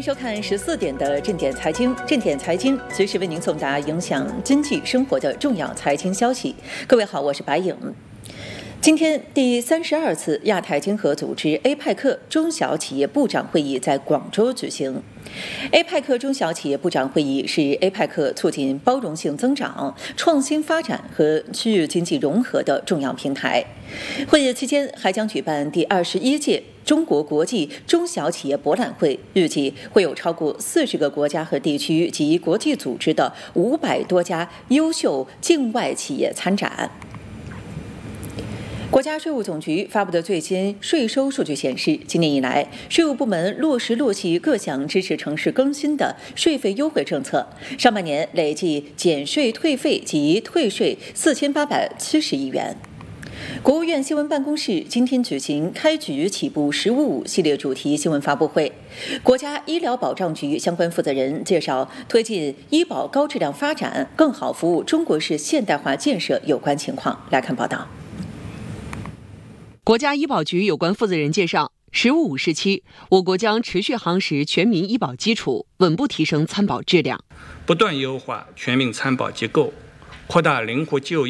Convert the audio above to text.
收看14点的正点财经，正点财经随时为您送达影响经济生活的重要财经消息。各位好，我是白颖。今天第32次亚太经合组织 APEC 中小企业部长会议在广州举行。APEC 中小企业部长会议是 APEC 促进包容性增长、创新发展和区域经济融合的重要平台。会议期间还将举办第21届中国国际中小企业博览会，预计会有超过40个国家和地区及国际组织的500多家优秀境外企业参展。国家税务总局发布的最新税收数据显示，今年以来，税务部门落实落细各项支持城市更新的税费优惠政策，上半年累计减税退费及退税4870亿元。国务院新闻办公室今天举行开局起步“15+5”系列主题新闻发布会，国家医疗保障局相关负责人介绍推进医保高质量发展、更好服务中国式现代化建设有关情况。来看报道。 国家医保局有关负责人介绍，“15+5”时期，我国将持续夯实全民医保基础，稳步提升参保质量， 不断优化全民参保机构，扩大灵活就业